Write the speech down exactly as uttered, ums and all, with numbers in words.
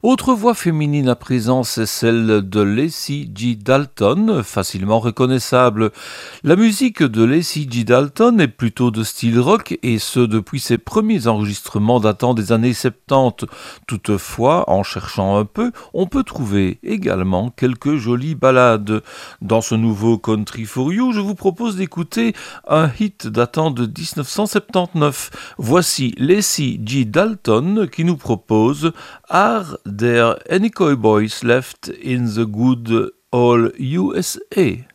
Autre voix féminine à présent, c'est celle de Lacey G. Dalton, facilement reconnaissable. La musique de Lacey G. Dalton est plutôt de style rock, et ce depuis ses premiers enregistrements datant des années soixante-dix. Toutefois, en cherchant un peu, on peut trouver également quelques jolies ballades. Dans ce nouveau Country for You, je vous propose d'écouter un hit datant de dix-neuf cent soixante-dix-neuf. Voici Lacey G. Dalton qui nous propose Are there any cowboys left in the good old U S A?